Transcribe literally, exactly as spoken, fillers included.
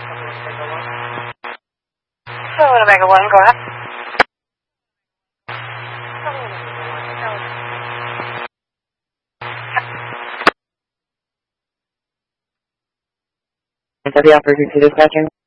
Hello, Omega One, go ahead. Is that the operator to dispatcher?